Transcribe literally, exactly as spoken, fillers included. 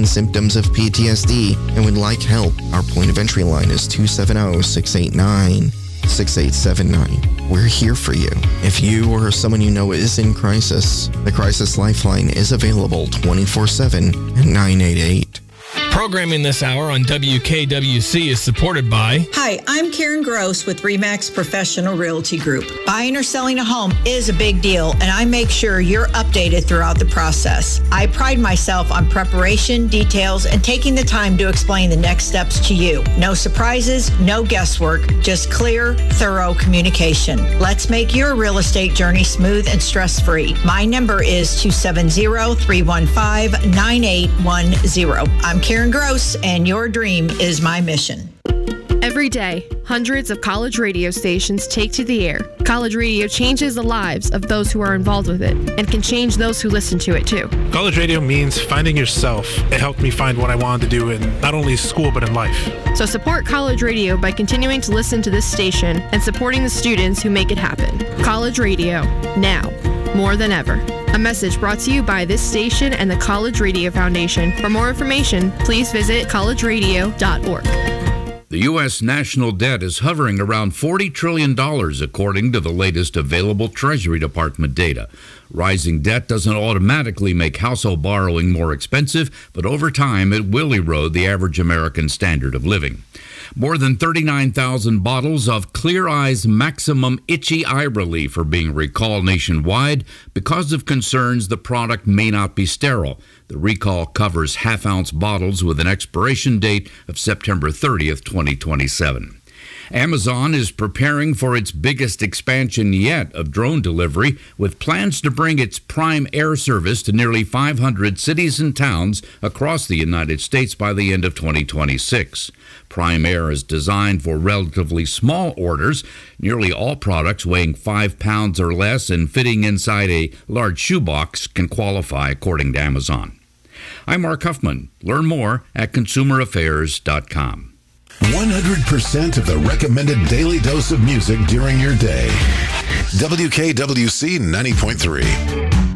symptoms of P T S D and would like help, our point of entry line is two seven zero, six eight nine, six eight seven nine. We're here for you. If you or someone you know is in crisis, the Crisis Lifeline is available twenty-four seven at nine eight eight. Programming this hour on W K W C is supported by... Hi, I'm Karen Gross with RE/MAX Professional Realty Group. Buying or selling a home is a big deal, and I make sure you're updated throughout the process. I pride myself on preparation, details, and taking the time to explain the next steps to you. No surprises, no guesswork, just clear, thorough communication. Let's make your real estate journey smooth and stress-free. My number is two seven zero, three one five, nine eight one zero. I'm Karen Gross, and your dream is my mission. Every day, hundreds of college radio stations take to the air. College radio changes the lives of those who are involved with it and can change those who listen to it too. College radio means finding yourself. It helped me find what I wanted to do in not only school but in life. So support college radio by continuing to listen to this station and supporting the students who make it happen. College radio, now, more than ever. A message brought to you by this station and the College Radio Foundation. For more information, please visit college radio dot org. The U S national debt is hovering around forty trillion dollars, according to the latest available Treasury Department data. Rising debt doesn't automatically make household borrowing more expensive, but over time it will erode the average American standard of living. More than thirty-nine thousand bottles of Clear Eyes Maximum Itchy Eye Relief are being recalled nationwide because of concerns the product may not be sterile. The recall covers half-ounce bottles with an expiration date of September thirtieth, twenty twenty-seven. Amazon is preparing for its biggest expansion yet of drone delivery, with plans to bring its Prime Air service to nearly five hundred cities and towns across the United States by the end of twenty twenty-six. Prime Air is designed for relatively small orders, nearly all products weighing five pounds or less and fitting inside a large shoebox can qualify, according to Amazon. I'm Mark Huffman. Learn more at consumer affairs dot com. one hundred percent of the recommended daily dose of music during your day. W K W C ninety point three.